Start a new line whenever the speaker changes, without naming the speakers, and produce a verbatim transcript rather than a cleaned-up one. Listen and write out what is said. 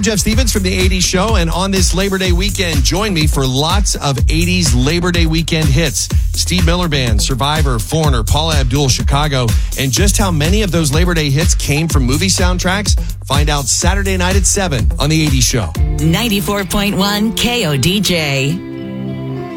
Jeff Stevens from the eighties Show, and on this Labor Day weekend, join me for lots of eighties Labor Day weekend hits. Steve Miller Band, Survivor, Foreigner, Paula Abdul, Chicago, and just how many of those Labor Day hits came from movie soundtracks? Find out Saturday night at seven on the eighties Show.
ninety-four point one K O D J.